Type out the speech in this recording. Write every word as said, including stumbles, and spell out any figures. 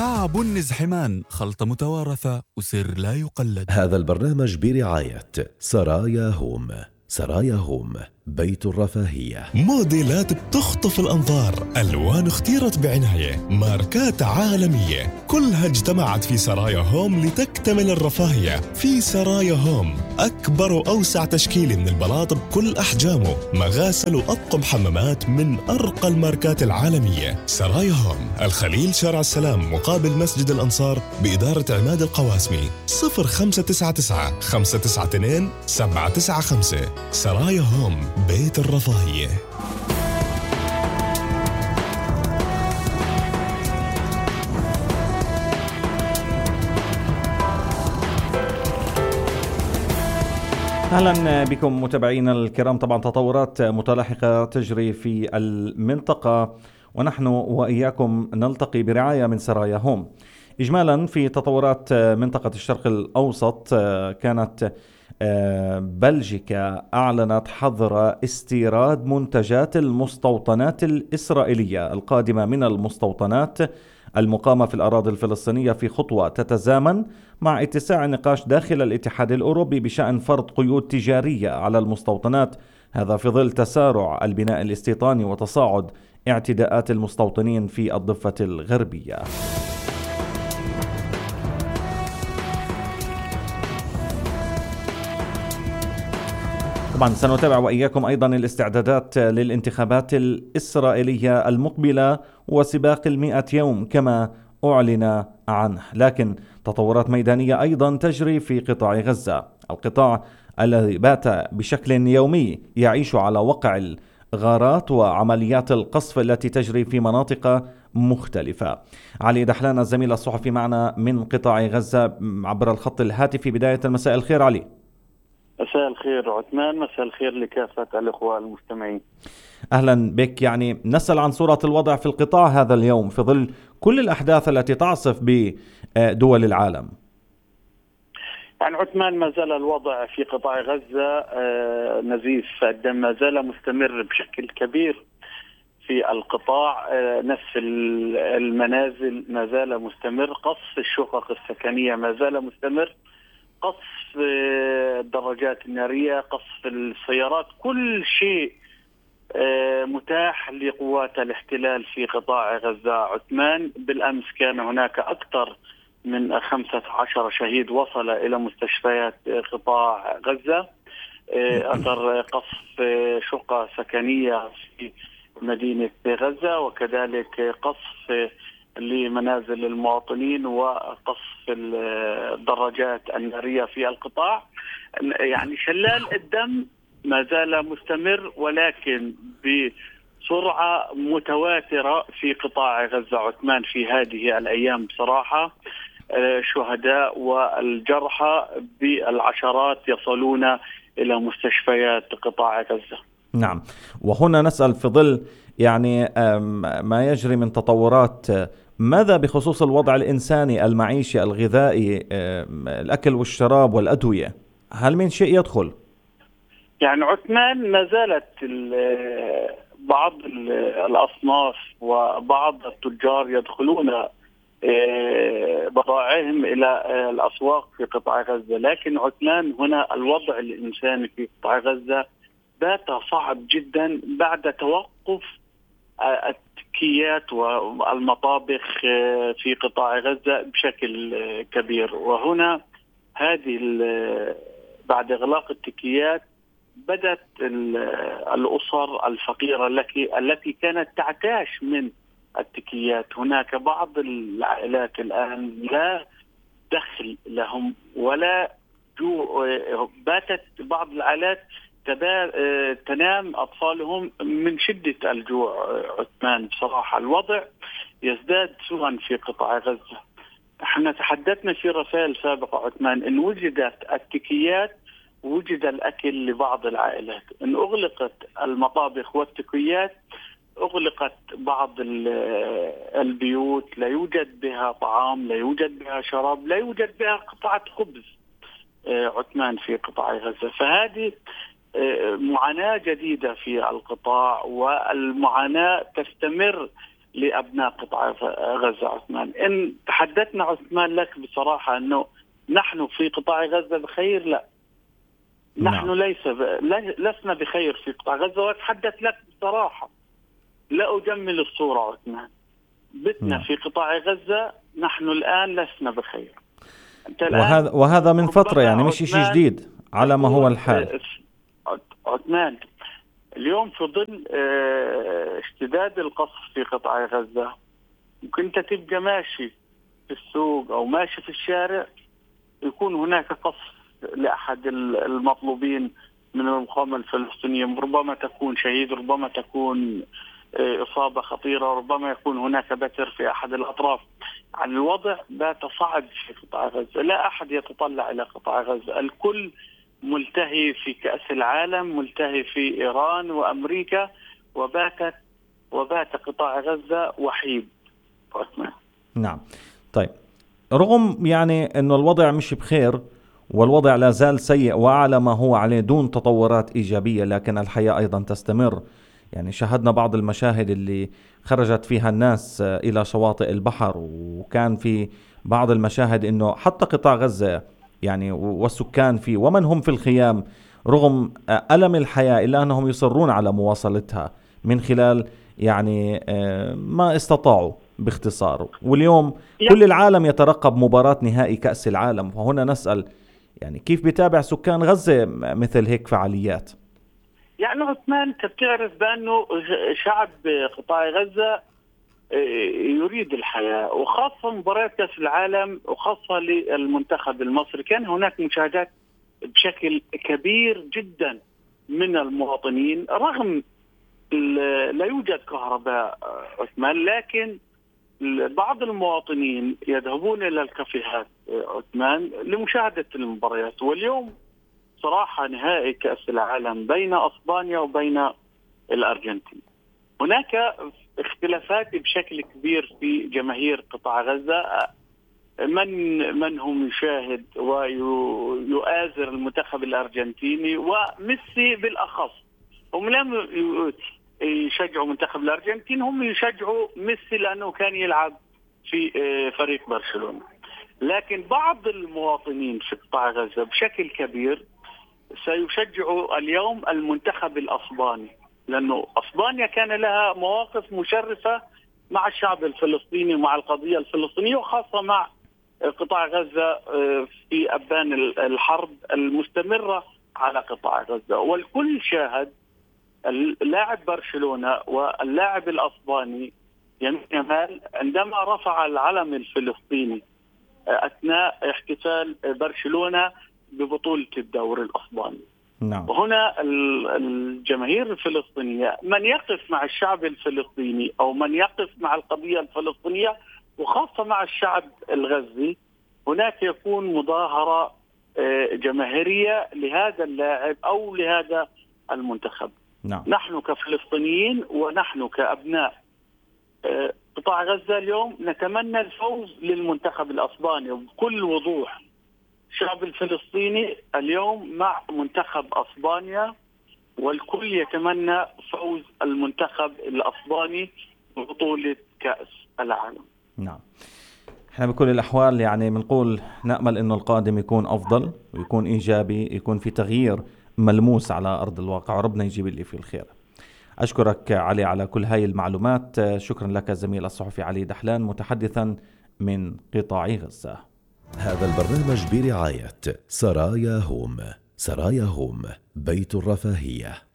مع بن زحمان، خلطة متوارثة وسر لا يقلد. هذا البرنامج برعاية سرايا هوم. سرايا هوم، بيت الرفاهية. موديلات بتخطف الأنظار، ألوان اختيرت بعناية، ماركات عالمية، كلها اجتمعت في سرايا هوم لتكتمل الرفاهية. في سرايا هوم أكبر وأوسع تشكيل من البلاط بكل أحجامه، مغاسل وأطقم حمامات من أرقى الماركات العالمية. سرايا هوم، الخليل، شارع السلام، مقابل مسجد الأنصار، بإدارة عماد القواسمي. صفر خمسة تسعة تسعة خمسة تسعة اثنين سبعة تسعة خمسة. سرايا هوم، بيت الرفاهية. أهلا بكم متابعينا الكرام. طبعا تطورات متلاحقة تجري في المنطقة، ونحن وإياكم نلتقي برعاية من سرايا هوم. إجمالا في تطورات منطقة الشرق الأوسط، كانت بلجيكا أعلنت حظر استيراد منتجات المستوطنات الإسرائيلية القادمة من المستوطنات المقامة في الأراضي الفلسطينية، في خطوة تتزامن مع اتساع النقاش داخل الاتحاد الأوروبي بشأن فرض قيود تجارية على المستوطنات، هذا في ظل تسارع البناء الاستيطاني وتصاعد اعتداءات المستوطنين في الضفة الغربية. طبعا سنتابع وإياكم أيضا الاستعدادات للانتخابات الإسرائيلية المقبلة وسباق المئة يوم كما أعلن عنه، لكن تطورات ميدانية أيضا تجري في قطاع غزة، القطاع الذي بات بشكل يومي يعيش على وقع الغارات وعمليات القصف التي تجري في مناطق مختلفة. علي دحلان الزميل الصحفي معنا من قطاع غزة عبر الخط الهاتفي. بداية المساء الخير علي. مساء الخير عثمان، مساء الخير لكافة الإخوة المستمعين. أهلا بك. يعني نسأل عن صورة الوضع في القطاع هذا اليوم في ظل كل الأحداث التي تعصف بدول العالم. يعني عثمان، ما زال الوضع في قطاع غزة نزيف الدم، ما زال مستمر بشكل كبير في القطاع. نسف المنازل ما زال مستمر، قصف الشقق السكنية ما زال مستمر، قصف الدراجات النارية، قصف السيارات، كل شيء متاح لقوات الاحتلال في قطاع غزة. عثمان، بالأمس كان هناك أكثر من خمسة عشر شهيد وصل إلى مستشفيات قطاع غزة أثر قصف شقة سكنية في مدينة غزة، وكذلك قصف لمنازل المواطنين وقصف الدراجات النارية في القطاع. يعني شلال الدم ما زال مستمر، ولكن بسرعة متواترة في قطاع غزة عثمان في هذه الأيام. بصراحة الشهداء والجرحى بالعشرات يصلون إلى مستشفيات قطاع غزة. نعم، وهنا نسأل في ظل يعني ما يجري من تطورات، ماذا بخصوص الوضع الإنساني المعيشي الغذائي، الأكل والشراب والأدوية؟ هل من شيء يدخل؟ يعني عثمان، ما زالت بعض الأصناف وبعض التجار يدخلون بضائعهم إلى الأسواق في قطاع غزة، لكن عثمان هنا الوضع الإنساني في قطاع غزة بات صعب جدا بعد توقف التكيات والمطابخ في قطاع غزة بشكل كبير. وهنا هذه بعد إغلاق التكيات بدأت الأسر الفقيرة التي التي كانت تعتاش من التكيات. هناك بعض العائلات الآن لا دخل لهم ولا جوع، باتت بعض العائلات تنام أطفالهم من شدة الجوع. عثمان، بصراحة الوضع يزداد سوءا في قطاع غزة. احنا تحدثنا في رسائل سابقة عثمان إن وجدت التكيات وجد الأكل لبعض العائلات، إن أغلقت المطابخ والتكيات أغلقت بعض البيوت، لا يوجد بها طعام، لا يوجد بها شراب، لا يوجد بها قطعة خبز عثمان في قطاع غزة. فهذه معاناة جديدة في القطاع، والمعاناة تستمر لأبناء قطاع غزة عثمان. إن تحدثنا عثمان لك بصراحة أنه نحن في قطاع غزة بخير، لا نحن نعم. ليس ب... لسنا بخير في قطاع غزة، وأتحدث لك بصراحة لا أجمل الصورة عثمان. بتنا نعم. في قطاع غزة نحن الآن لسنا بخير. وهذا وهذا من فترة يعني مش شيء جديد على ما هو الحال عثمان. اليوم في ظل اشتداد القصف في قطاع غزة، ممكن انت تبقى ماشي في السوق او ماشي في الشارع يكون هناك قصف لأحد المطلوبين من المقاومة الفلسطينية، ربما تكون شهيد، ربما تكون إصابة خطيرة، ربما يكون هناك بتر في أحد الأطراف. عن الوضع بات صعب في قطاع غزة، لا أحد يتطلع إلى قطاع غزة، الكل ملتهي في كأس العالم، ملتهي في إيران وأمريكا، وباتت وبات قطاع غزة وحيد. نعم. طيب، رغم يعني أنه الوضع مش بخير والوضع لا زال سيء وأعلى ما هو عليه دون تطورات إيجابية، لكن الحياة أيضا تستمر. يعني شاهدنا بعض المشاهد اللي خرجت فيها الناس إلى شواطئ البحر، وكان في بعض المشاهد أنه حتى قطاع غزة يعني والسكان فيه ومن هم في الخيام رغم ألم الحياة إلا أنهم يصرون على مواصلتها من خلال يعني ما استطاعوا باختصار. واليوم كل العالم يترقب مباراة نهائي كأس العالم، وهنا نسأل يعني كيف بيتابع سكان غزة مثل هيك فعاليات؟ يعني عثمان انت بتعرف بأنه شعب قطاع غزة يريد الحياة، وخاصة مباريات كأس العالم وخاصة للمنتخب المصري كان هناك مشاهدات بشكل كبير جدا من المواطنين، رغم لا يوجد كهرباء عثمان، لكن بعض المواطنين يذهبون إلى الكافيهات عثمان لمشاهدة المباريات. واليوم صراحة نهائي كأس العالم بين أسبانيا وبين الأرجنتين، هناك اختلافات بشكل كبير في جماهير قطاع غزة، من من هم يشاهد ويؤازر المنتخب الأرجنتيني، وميسي بالأخص. هم لم يشجعوا منتخب الأرجنتين، هم يشجعوا ميسي لأنه كان يلعب في فريق برشلونة. لكن بعض المواطنين في قطاع غزة بشكل كبير سيشجعوا اليوم المنتخب الأسباني، لأنه أسبانيا كان لها مواقف مشرفة مع الشعب الفلسطيني ومع القضية الفلسطينية، وخاصة مع قطاع غزة في أبان الحرب المستمرة على قطاع غزة. والكل شاهد اللاعب برشلونة واللاعب الأسباني يمين يامال عندما رفع العلم الفلسطيني أثناء احتفال برشلونة ببطولة الدوري الأسباني. نعم. وهنا الجماهير الفلسطينية، من يقف مع الشعب الفلسطيني أو من يقف مع القضية الفلسطينية وخاصة مع الشعب الغزي، هناك يكون مظاهرة جماهيرية لهذا اللاعب أو لهذا المنتخب. نعم. نحن كفلسطينيين ونحن كأبناء قطاع غزة اليوم نتمنى الفوز للمنتخب الأسباني بكل وضوح. الشعب الفلسطيني اليوم مع منتخب أسبانيا، والكل يتمنى فوز المنتخب الأسباني ببطولة كأس العالم. نعم. احنا بكل الأحوال يعني بنقول نأمل إنه القادم يكون أفضل ويكون إيجابي، يكون في تغيير ملموس على أرض الواقع، وربنا يجيب اللي فيه الخير. أشكرك علي على كل هاي المعلومات. شكرا لك زميل الصحفي علي دحلان متحدثا من قطاع غزة. هذا البرنامج برعاية سرايا هوم. سرايا هوم، بيت الرفاهية.